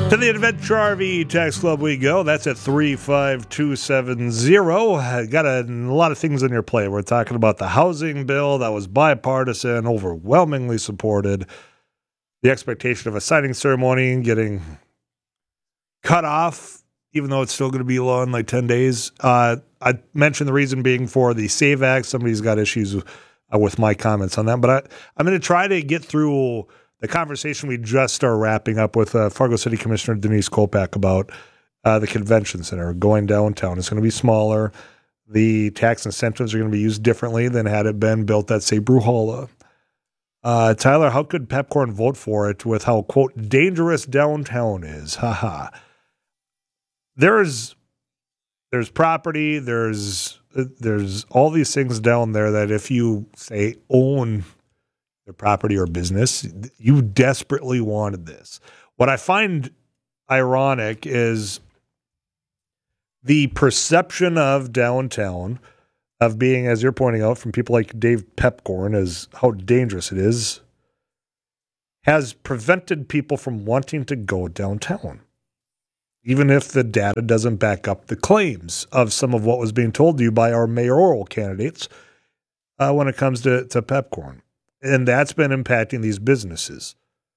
To the Adventure RV Text Club we go. That's at 35270. Got a lot of things on your plate. We're talking about the housing bill that was bipartisan, overwhelmingly supported. The expectation of a signing ceremony getting cut off, even though it's still going to be law in like 10 days. I mentioned the reason being for the SAVE Act. Somebody's got issues with my comments on that. But I'm going to try to get through the conversation we just started wrapping up with Fargo City Commissioner Denise Kolpak about the convention center going downtown. It's going to be smaller. The tax incentives are going to be used differently than had it been built at, say, Bruhala. Tyler, how could Pepcorn vote for it with how, quote, dangerous downtown is? Haha. There's property, there's all these things down there that if you, say, own the property or business, you desperately wanted this. What I find ironic is the perception of downtown of being, as you're pointing out, from people like Dave Pepcorn, as how dangerous it is, has prevented people from wanting to go downtown, even if the data doesn't back up the claims of some of what was being told to you by our mayoral candidates when it comes to Pepcorn. And that's been impacting these businesses.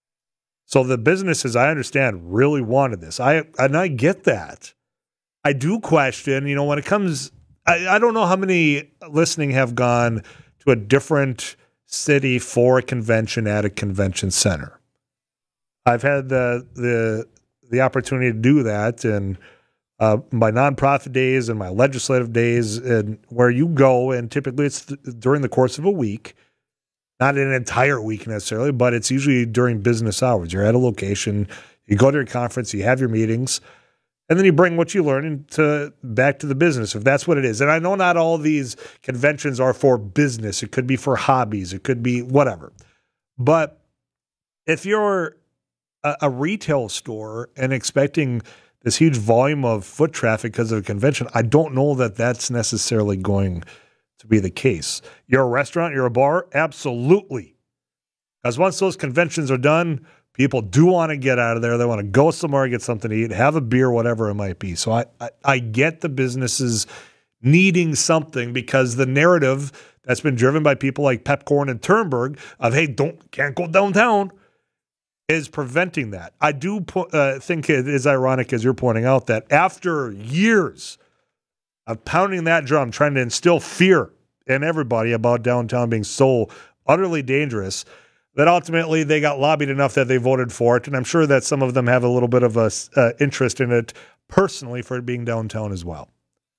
So the businesses, I understand, really wanted this. I get that. I do question, when it comes, I don't know how many listening have gone to a different city for a convention at a convention center. I've had the opportunity to do that in my nonprofit days and my legislative days, and where you go, and typically it's during the course of a week. Not an entire week necessarily, but it's usually during business hours. You're at a location, you go to your conference, you have your meetings, and then you bring what you learn back to the business, if that's what it is. And I know not all these conventions are for business. It could be for hobbies. It could be whatever. But if you're a retail store and expecting this huge volume of foot traffic because of a convention, I don't know that that's necessarily going to be the case. You're a restaurant, you're a bar, absolutely. Because once those conventions are done, people do want to get out of there. They want to go somewhere, get something to eat, have a beer, whatever it might be. So I get the businesses needing something, because the narrative that's been driven by people like Pepcorn and Turnberg of, hey, can't go downtown, is preventing that. I do think it is ironic, as you're pointing out, that after years of pounding that drum, trying to instill fear in everybody about downtown being so utterly dangerous, that ultimately they got lobbied enough that they voted for it. And I'm sure that some of them have a little bit of a interest in it personally for it being downtown as well.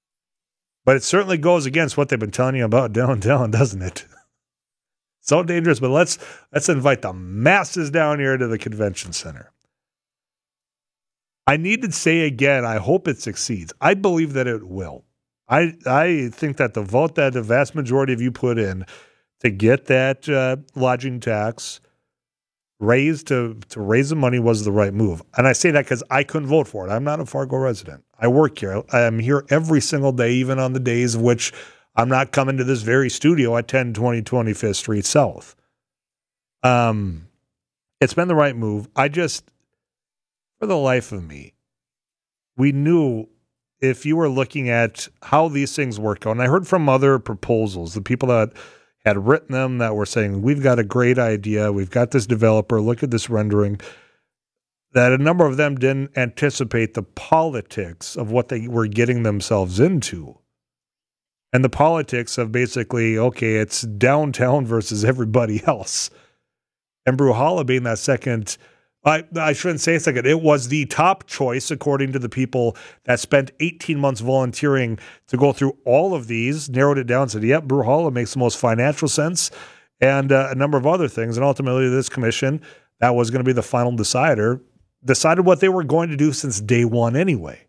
But it certainly goes against what they've been telling you about downtown, doesn't it? So dangerous, but let's invite the masses down here to the convention center. I need to say again, I hope it succeeds. I believe that it will. I think that the vote that the vast majority of you put in to get that lodging tax raised to raise the money was the right move. And I say that because I couldn't vote for it. I'm not a Fargo resident. I work here. I'm here every single day, even on the days of which I'm not coming to this very studio at 1020 25th Street South. It's been the right move. I just, for the life of me, we knew if you were looking at how these things work out, and I heard from other proposals, the people that had written them that were saying, we've got a great idea, we've got this developer, look at this rendering, that a number of them didn't anticipate the politics of what they were getting themselves into. And the politics of basically, okay, it's downtown versus everybody else. And Bruhala being that second, I shouldn't say second, it was the top choice according to the people that spent 18 months volunteering to go through all of these, narrowed it down, said, yep, Bruhala makes the most financial sense, and a number of other things. And ultimately this commission, that was going to be the final decider, decided what they were going to do since day one anyway.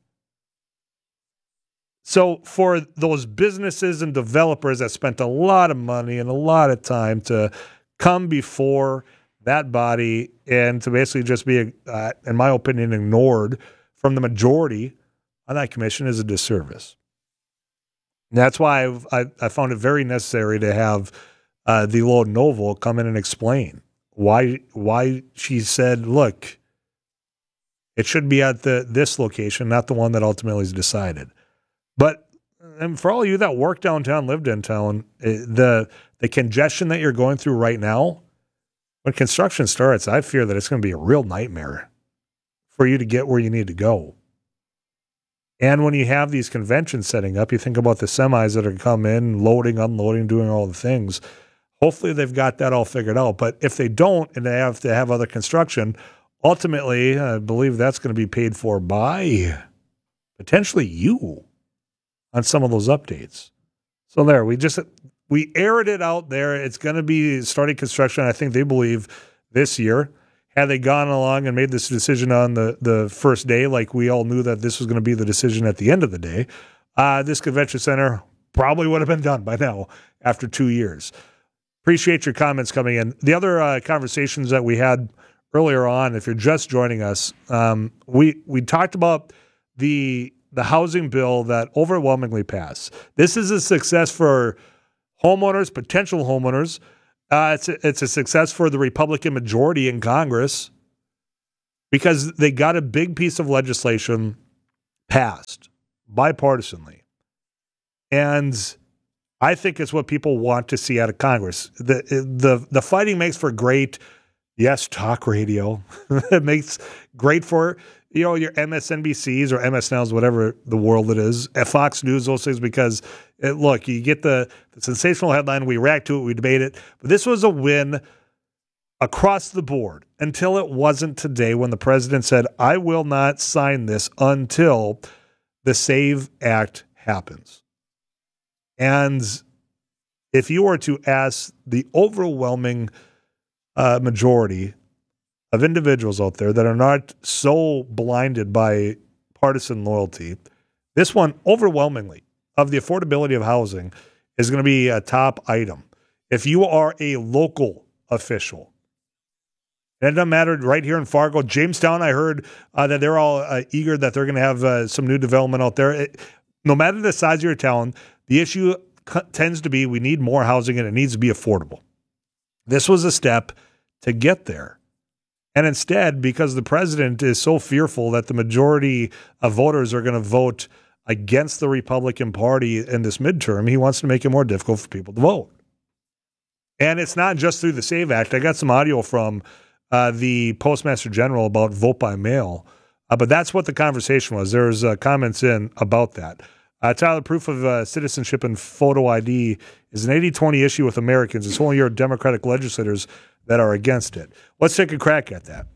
So for those businesses and developers that spent a lot of money and a lot of time to come before that body and to basically just be, in my opinion, ignored from the majority on that commission is a disservice. And that's why I found it very necessary to have the Lord Noble come in and explain why she said, look, It should be at this location, not the one that ultimately is decided. But and for all of you that work downtown, live downtown, the congestion that you're going through right now, when construction starts, I fear that it's going to be a real nightmare for you to get where you need to go. And when you have these conventions setting up, you think about the semis that are come in, loading, unloading, doing all the things. Hopefully they've got that all figured out. But if they don't and they have to have other construction, ultimately, I believe that's going to be paid for by potentially you on some of those updates. So there, we aired it out there. It's going to be starting construction, I think they believe, this year. Had they gone along and made this decision on the first day, like we all knew that this was going to be the decision at the end of the day, this convention center probably would have been done by now after 2 years. Appreciate your comments coming in. The other conversations that we had earlier on, if you're just joining us, we talked about the housing bill that overwhelmingly passed. This is a success for homeowners, potential homeowners. It's a success for the Republican majority in Congress because they got a big piece of legislation passed bipartisanly. And I think it's what people want to see out of Congress. The fighting makes for great, yes, talk radio. It makes great for, your MSNBCs or MSNLs, whatever the world it is, at Fox News, those things, because, look, you get the sensational headline, we react to it, we debate it. But this was a win across the board until it wasn't today when the president said, I will not sign this until the SAVE Act happens. And if you were to ask the overwhelming majority of individuals out there that are not so blinded by partisan loyalty, this one overwhelmingly of the affordability of housing is going to be a top item. If you are a local official, and it doesn't matter right here in Fargo, Jamestown, I heard that they're all eager that they're going to have some new development out there. No matter the size of your town, the issue tends to be we need more housing and it needs to be affordable. This was a step to get there. And instead, because the president is so fearful that the majority of voters are going to vote against the Republican Party in this midterm, he wants to make it more difficult for people to vote. And it's not just through the SAVE Act. I got some audio from the Postmaster General about vote by mail, but that's what the conversation was. There's comments in about that. Tyler, proof of citizenship and photo ID is an 80-20 issue with Americans. It's only your Democratic legislators that are against it. Let's take a crack at that.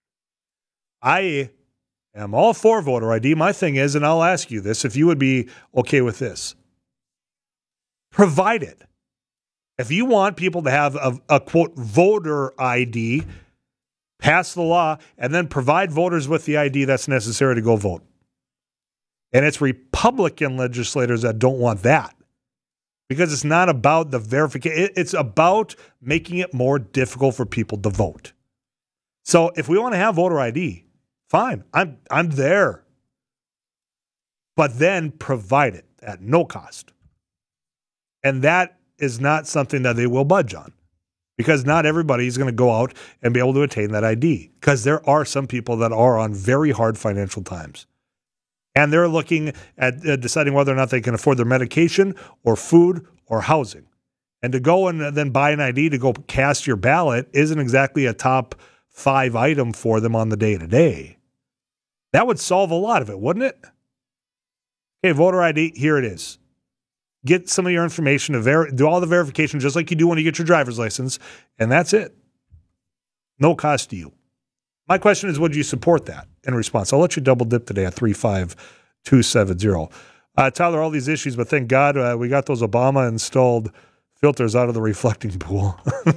I am all for voter ID. My thing is, and I'll ask you this, if you would be okay with this, provide it. If you want people to have a quote, voter ID, pass the law, and then provide voters with the ID that's necessary to go vote. And it's Republican legislators that don't want that. Because it's not about the verification. It's about making it more difficult for people to vote. So if we want to have voter ID, fine. I'm there. But then provide it at no cost. And that is not something that they will budge on. Because not everybody is going to go out and be able to attain that ID. Because there are some people that are on very hard financial times. And they're looking at deciding whether or not they can afford their medication or food or housing. And to go and then buy an ID to go cast your ballot isn't exactly a top 5 item for them on the day-to-day. That would solve a lot of it, wouldn't it? Okay, voter ID, here it is. Get some of your information, do all the verification just like you do when you get your driver's license, and that's it. No cost to you. My question is, would you support that in response? I'll let you double dip today at 35270. Tyler, all these issues, but thank God we got those Obama-installed filters out of the reflecting pool.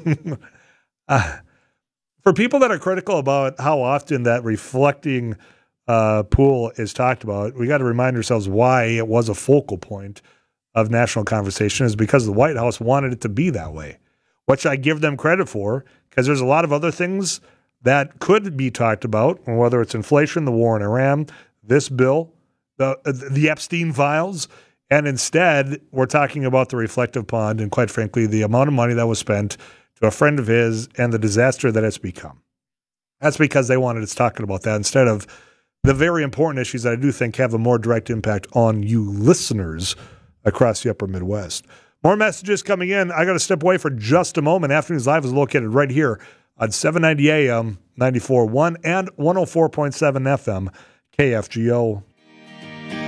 For people that are critical about how often that reflecting pool is talked about, we got to remind ourselves why it was a focal point of national conversation is because the White House wanted it to be that way, which I give them credit for because there's a lot of other things that could be talked about, whether it's inflation, the war in Iran, this bill, the Epstein files, and instead we're talking about the reflective pond and, quite frankly, the amount of money that was spent to a friend of his and the disaster that it's become. That's because they wanted us talking about that instead of the very important issues that I do think have a more direct impact on you listeners across the upper Midwest. More messages coming in. I got to step away for just a moment. Afternoons Live is located right here on 790 AM, 94.1 and 104.7 FM, KFGO.